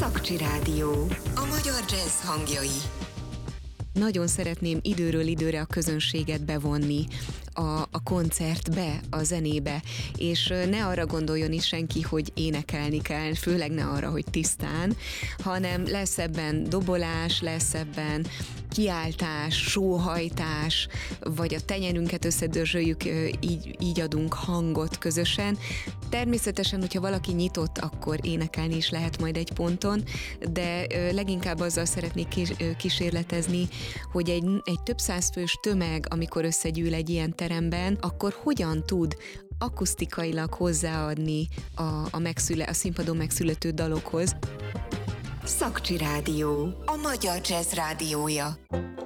Szakcsi Rádió. A magyar jazz hangjai. Nagyon szeretném időről időre a közönséget bevonni a koncertbe, a zenébe, és ne arra gondoljon is senki, hogy énekelni kell, főleg ne arra, hogy tisztán, hanem lesz ebben dobolás, lesz ebben kiáltás, sóhajtás, vagy a tenyerünket összedörzsöljük, így adunk hangot közösen. Természetesen, hogyha valaki nyitott, akkor énekelni is lehet majd egy ponton, de leginkább azzal szeretnék kísérletezni, hogy egy több száz fős tömeg, amikor összegyűl egy ilyen teremben, akkor hogyan tud akusztikailag hozzáadni a színpadon megszülető dalokhoz. Szakcsi Rádió. A magyar jazz rádiója.